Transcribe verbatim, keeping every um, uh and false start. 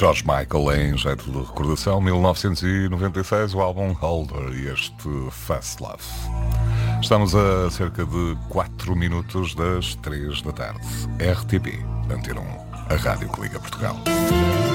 George Michael em jeito de recordação, mil novecentos e noventa e seis, o álbum Holder e este Fast Love. Estamos a cerca de quatro minutos das três da tarde. R T P, Antena um, a rádio que liga Portugal.